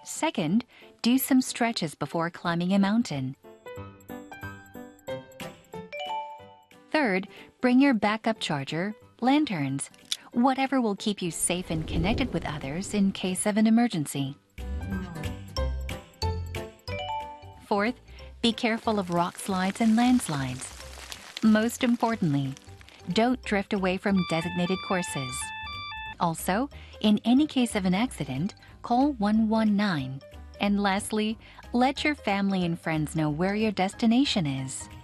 Second, do some stretches before climbing a mountain. Third, bring your backup charger, lanterns, whatever will keep you safe and connected with others in case of an emergency. Fourth, be careful of rock slides and landslides. Most importantly, don't drift away from designated courses. Also, in any case of an accident, call 119. And lastly, let your family and friends know where your destination is.